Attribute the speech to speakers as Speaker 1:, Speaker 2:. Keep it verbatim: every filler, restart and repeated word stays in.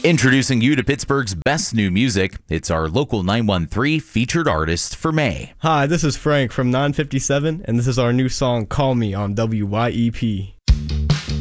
Speaker 1: Introducing you to Pittsburgh's best new music. It's our Local nine one three featured artist for May.
Speaker 2: Hi, this is Frank from nine fifty-seven, and this is our new song, Call Me, on W Y E P.